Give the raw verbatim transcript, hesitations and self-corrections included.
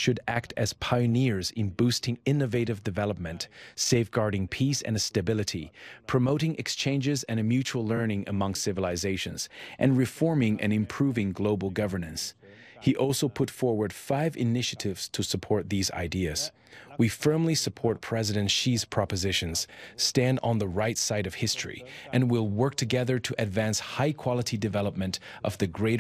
should act as pioneers in boosting innovative development, safeguarding peace and stability, promoting exchanges and mutual learning among civilizations, and reforming and improving global governance. He also put forward five initiatives to support these ideas. We firmly support President Xi's propositions, stand on the right side of history, and will work together to advance high-quality development of the greater